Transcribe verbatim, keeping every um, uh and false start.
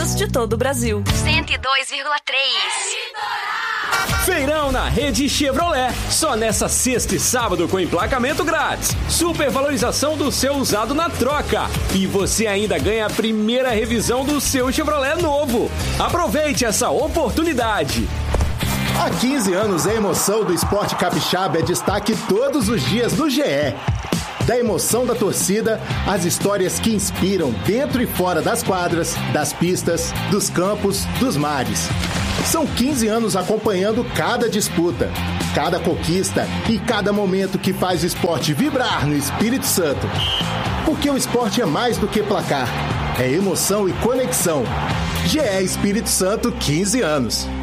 postos de todo o Brasil. cento e dois vírgula três. Feirão na Rede Chevrolet. Só nessa sexta e sábado com emplacamento grátis. Supervalorização do seu usado na troca. E você ainda ganha a primeira revisão do seu Chevrolet novo. Aproveite essa oportunidade. Há quinze anos, a emoção do esporte capixaba é destaque todos os dias no G E. Da emoção da torcida, às histórias que inspiram dentro e fora das quadras, das pistas, dos campos, dos mares. São quinze anos acompanhando cada disputa, cada conquista e cada momento que faz o esporte vibrar no Espírito Santo. Porque o esporte é mais do que placar, é emoção e conexão. G E Espírito Santo, quinze anos.